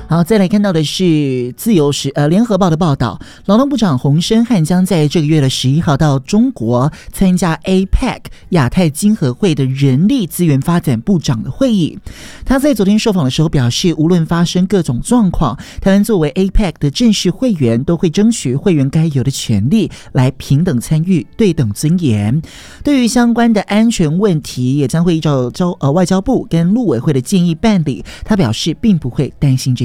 好，再来看到的是联合报的报道，劳动部长洪申汉将在这个月的11号到中国参加 APEC 亚太经合会的人力资源发展部长的会议。他在昨天受访的时候表示，无论发生各种状况，台湾作为 APEC 的正式会员，都会争取会员该有的权利，来平等参与、对等尊严。对于相关的安全问题，也将会依照外交部跟陆委会的建议办理。他表示并不会担心这